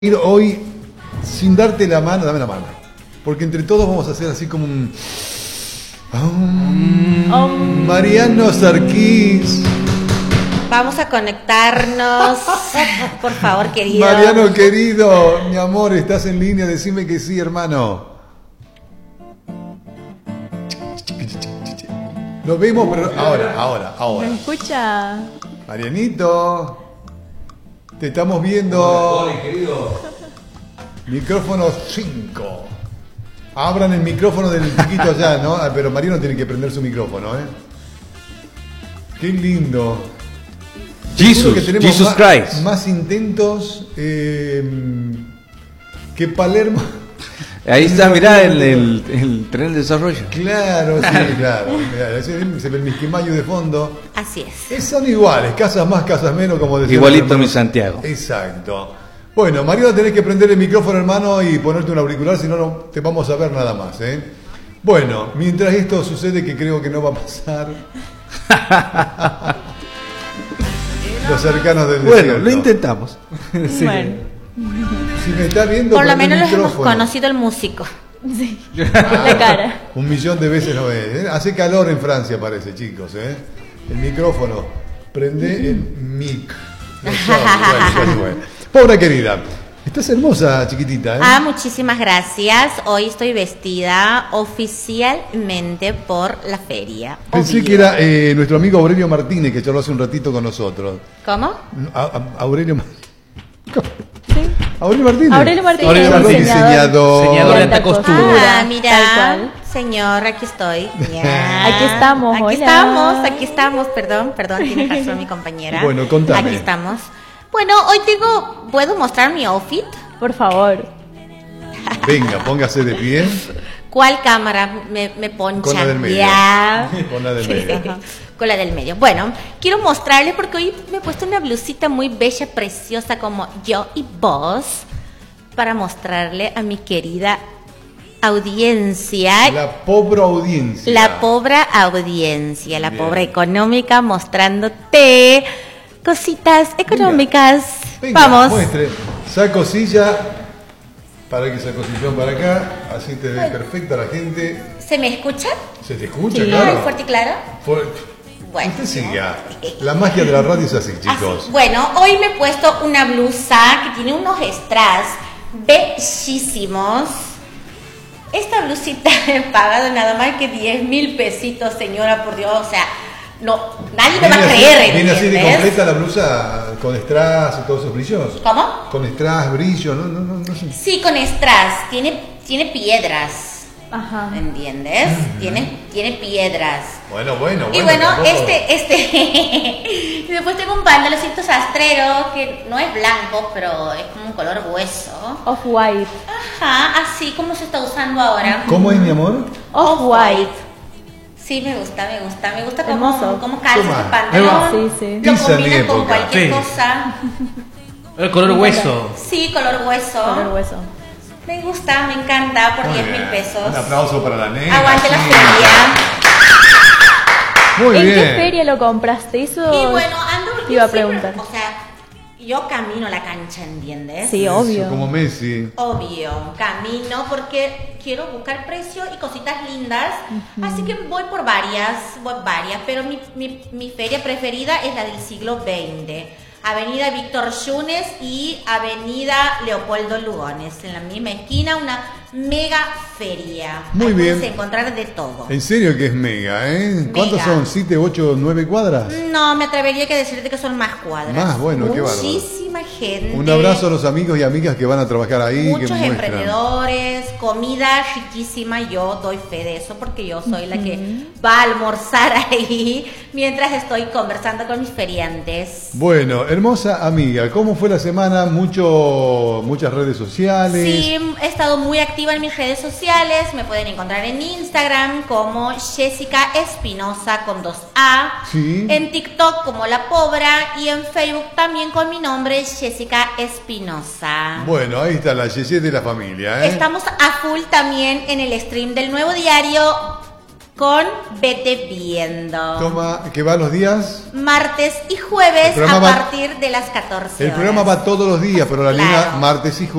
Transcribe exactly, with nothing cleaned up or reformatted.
ir hoy sin darte la mano, dame la mano, porque entre todos vamos a hacer así como un um, um. Mariano Sarquís. Vamos a conectarnos, por favor, querido. Mariano querido, mi amor, estás en línea, decime que sí, hermano. Lo vemos, pero ahora, ahora, ahora. ¿Me escucha? Marianito, te estamos viendo. Hola, querido. Micrófono cinco. Abran el micrófono del chiquito allá, ¿no? Ah, pero Mariano tiene que prender su micrófono, ¿eh? Qué lindo. Jesus, que tenemos Jesus más, Christ. Más intentos eh, que Palermo. Ahí está, mirá el, el, el tren de desarrollo. Claro, sí, claro. Mirá, se ve el Misquimayo de fondo. Así es. es. Son iguales, casas más, casas menos, como decía. Igualito mi Santiago. Exacto. Bueno, Mariano, tenés que prender el micrófono, hermano, y ponerte un auricular, si no, no te vamos a ver nada más, ¿eh? Bueno, mientras esto sucede, que creo que no va a pasar. Los cercanos del Bueno, desierto. lo intentamos. Sí. Bueno. Si me está viendo, Por lo prende menos el los hemos micrófono. conocido el músico. Sí. La cara. Un millón de veces no es. ¿eh? Hace calor en Francia, parece, chicos, ¿eh? El micrófono. Prende el mic. Bueno, bueno, bueno. Pobre querida. Estás hermosa, chiquitita, ¿eh? Ah, muchísimas gracias. Hoy estoy vestida oficialmente por la feria. Pensé Obvio. que era eh, nuestro amigo Aurelio Martínez, que charló hace un ratito con nosotros. ¿Cómo? A- a- Aurelio Martínez. Sí. Aurelio Martínez. Aurelio Martínez, Aurelio diseñador. diseñador. Diseñador de alta Ah, costura. Ah, mira, Tal cual. señor, aquí estoy. Ya. Aquí estamos, Aquí hola. estamos, aquí estamos. Perdón, perdón, tiene razón mi compañera. Bueno, contame. Aquí estamos. Bueno, hoy tengo, ¿puedo mostrar mi outfit? Por favor. Venga, póngase de pie. ¿Cuál cámara me, me poncha? Con la del medio. Ya. Con la del medio. Ajá. Con la del medio. Bueno, quiero mostrarles porque hoy me he puesto una blusita muy bella, preciosa como yo y vos, para mostrarle a mi querida audiencia. La pobre audiencia. La pobre audiencia, la Bien. pobre económica, mostrándote cositas económicas. Venga, Vamos. muestre. Saco silla. Para que saco sillón para acá. Así te ve perfecta la gente. ¿Se me escucha? ¿Se te escucha, Sí. claro? Ay, fuerte y claro. Fu- Bueno. Usted siga. La magia de la radio es así, chicos. Así. Bueno, hoy me he puesto una blusa que tiene unos strass bellísimos. Esta blusita he pagado nada más que diez mil pesitos, señora, por Dios. O sea, no, nadie me va a Viene así- creer, Viene así de ¿entiendes? completa la blusa con strass y todos esos brillos. ¿Cómo? Con strass, brillo, no, no, no, no sé. Sí, con strass. Tiene, tiene piedras. Ajá. ¿Entiendes? Tiene, tiene piedras. Bueno, bueno, bueno. Y bueno, tampoco- este, este, y después tengo un pantaloncito sastrero que no es blanco, pero es como un color hueso. Off-white. Ajá, así como se está usando ahora. ¿Cómo es, mi amor? Off-white. Sí, me gusta, me gusta, me gusta Hermoso. cómo, cómo calza Toma. ese pantalón. Sí, sí. Lo Esa es mi combina con época. cualquier Sí. cosa. El color hueso. Sí, color hueso. Color hueso. Me gusta, me encanta, por Muy diez mil bien. pesos. Un aplauso para la nena. Aguante la sí. feria. Muy ¿En bien. qué feria lo compraste? Eso Y bueno, ando. te yo iba a siempre- preguntar. O sea, yo camino la cancha, ¿entiendes? Sí, Eso, obvio. como Messi. Obvio, camino porque quiero buscar precio y cositas lindas. Así que voy por varias, voy varias. Pero mi, mi, mi feria preferida es la del siglo veinte. Avenida Víctor Yunes y Avenida Leopoldo Lugones. En la misma esquina, una mega feria. Muy Ahí bien. puedes encontrar de todo. En serio que es mega, ¿eh? ¿Cuántos Mega. son? ¿Siete, ocho, nueve cuadras? No, me atrevería que decirte que son más cuadras. Más, bueno, qué bárbaro. Muchísima gente. Un abrazo a los amigos y amigas que van a trabajar ahí. Muchos que muestran. emprendedores, comida riquísima, yo doy fe de eso porque yo soy la que va a almorzar ahí mientras estoy conversando con mis feriantes. Bueno, hermosa amiga, ¿cómo fue la semana? Mucho, muchas redes sociales. Sí, he estado muy activa en mis redes sociales, me pueden encontrar en Instagram como Jessica Espinosa con dos A, Sí. en TikTok como La Pobra y en Facebook también con mi nombre Jessica Espinosa. Bueno, ahí está la Yeye de la familia, ¿eh? Estamos a full también en el stream del Nuevo Diario con Vete Viendo. Toma, que va los días. Martes y jueves El programa a va- partir de las catorce El horas. programa va todos los días, pero la Claro. nena martes y jueves.